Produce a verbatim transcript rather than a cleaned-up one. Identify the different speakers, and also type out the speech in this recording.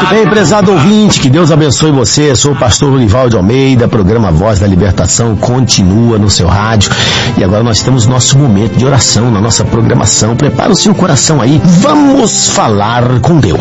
Speaker 1: bem, prezado ouvinte, que Deus abençoe você. Sou o pastor Rurivaldo Almeida, programa Voz da Libertação continua no seu rádio. E agora nós temos nosso momento de oração na nossa programação. Prepara o seu coração aí, vamos falar com Deus.